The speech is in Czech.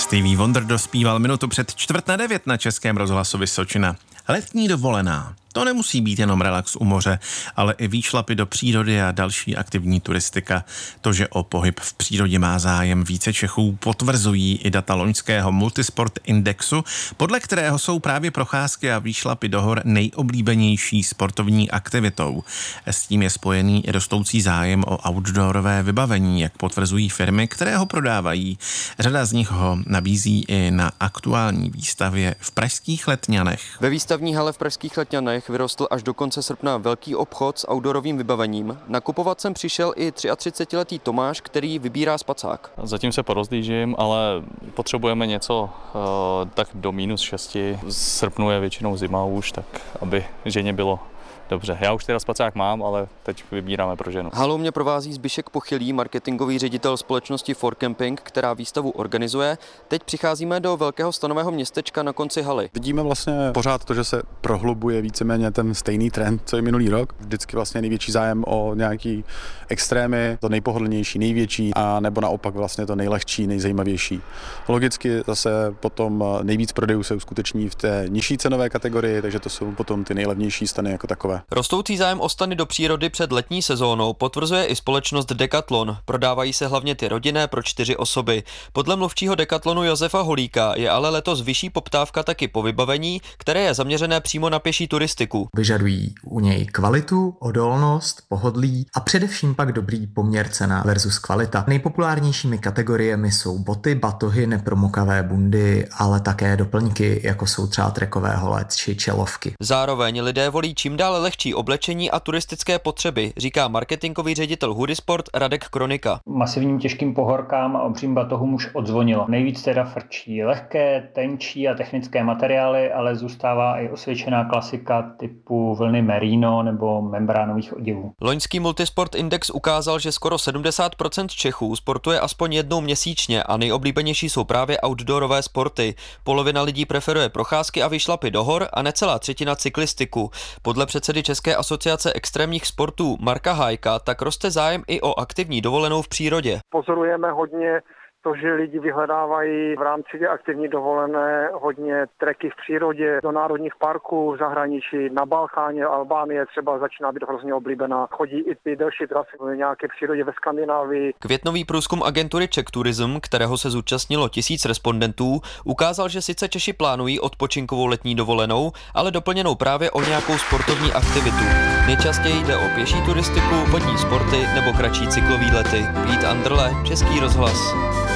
Stevie Wonder dospíval minutu před 8:45 na Českém rozhlasu Vysočina. Letní dovolená. To nemusí být jenom relax u moře, ale i výšlapy do přírody a další aktivní turistika. To, že o pohyb v přírodě má zájem více Čechů, potvrzují i data loňského Multisport Indexu, podle kterého jsou právě procházky a výšlapy do hor nejoblíbenější sportovní aktivitou. S tím je spojený i rostoucí zájem o outdoorové vybavení, jak potvrzují firmy, které ho prodávají. Řada z nich ho nabízí i na aktuální výstavě v pražských Letňanech. Ve výstavní hale v pražských Letňanech vyrostl až do konce srpna velký obchod s outdoorovým vybavením. Nakupovat sem přišel i 33letý Tomáš, který vybírá spacák. Zatím se porozlížím, ale potřebujeme něco tak do -6. V srpnu je většinou zima už, tak aby ženě bylo dobře. Já už teda spacák mám, ale teď vybíráme pro ženu. Halou mě provází Zbyšek Pochylý, marketingový ředitel společnosti For Camping, která výstavu organizuje. Teď přicházíme do velkého stanového městečka na konci haly. Vidíme vlastně pořád to, že se prohlubuje víceméně ten stejný trend, co i minulý rok. Vždycky vlastně největší zájem o nějaký extrémy, to nejpohodlnější, největší, a nebo naopak vlastně to nejlehčí, nejzajímavější. Logicky zase potom nejvíc prodejů se uskuteční v té nižší cenové kategorii, takže to jsou potom ty nejlevnější stany jako takové. Rostoucí zájem o stany do přírody před letní sezónou potvrzuje i společnost Decathlon. Prodávají se hlavně ty rodinné pro 4 osoby. Podle mluvčího Decathlonu Josefa Holíka je ale letos vyšší poptávka taky po vybavení, které je zaměřené přímo na pěší turistiku. Vyžadují u něj kvalitu, odolnost, pohodlí a především pak dobrý poměr cena versus kvalita. Nejpopulárnějšími kategoriemi jsou boty, batohy, nepromokavé bundy, ale také doplňky, jako jsou třeba trekové holec či čelovky. Zároveň lidé volí čím dál lehčí oblečení a turistické potřeby, říká marketingový ředitel Hudisport Radek Kronika. Masivním těžkým pohorkám a obřím batohům už odzvonilo. Nejvíc teda frčí lehké, tenčí a technické materiály, ale zůstává i osvědčená klasika typu vlny merino nebo membránových oděvů. Loňský Multisport Index ukázal, že skoro 70% Čechů sportuje aspoň jednou měsíčně a nejoblíbenější jsou právě outdoorové sporty. Polovina lidí preferuje procházky a výšlapy do hor a necelá třetina cyklistiku. Podle předsedy České asociace extrémních sportů Marka Hájka tak roste zájem i o aktivní dovolenou v přírodě. Pozorujeme hodně to, že lidi vyhledávají v rámci aktivní dovolené hodně treky v přírodě, do národních parků, v zahraničí, na Balkáně, Albánie třeba začíná být hrozně oblíbená. Chodí i ty delší trasy v nějaké přírodě ve Skandinávii. Květnový průzkum agentury Czech Tourism, kterého se zúčastnilo 1000 respondentů, ukázal, že sice Češi plánují odpočinkovou letní dovolenou, ale doplněnou právě o nějakou sportovní aktivitu. Nejčastěji jde o pěší turistiku, vodní sporty nebo kratší cyklový lety. Vít Andrle, Český rozhlas.